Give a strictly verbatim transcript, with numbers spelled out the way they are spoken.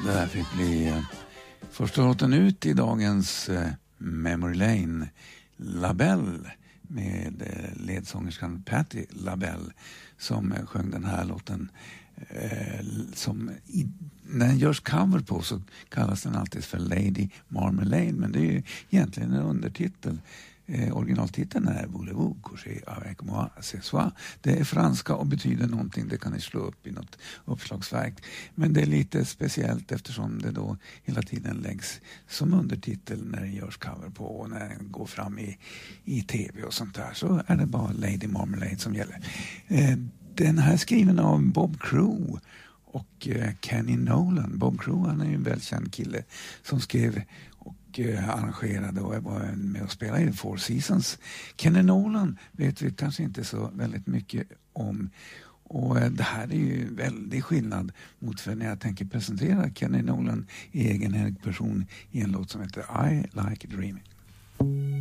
Det där fick bli eh, första låten ut i dagens eh, Memory Lane, LaBelle, med eh, ledsångerskan Patti LaBelle som eh, sjöng den här låten. Eh, som i, när den görs cover på så kallas den alltid för Lady Marmalade, men det är ju egentligen en undertitel. Eh, originaltiteln är Voulez-vous coucher avec moi ce soir. Det är franska och betyder någonting, det kan ni slå upp i något uppslagsverk. Men det är lite speciellt eftersom det då hela tiden läggs som undertitel när det görs cover på, och när den går fram i, i tv och sånt där, så är det bara Lady Marmalade som gäller. Eh, den här är skriven av Bob Crewe och eh, Kenny Nolan. Bob Crewe, han är ju en välkänd kille som skrev och eh, arrangerade och var med och spelade i Four Seasons. Kenny Nolan vet vi kanske inte så väldigt mycket om, och eh, det här är ju väldigt skillnad mot för när jag tänker presentera Kenny Nolan i egen person i en låt som heter I Like Dreaming.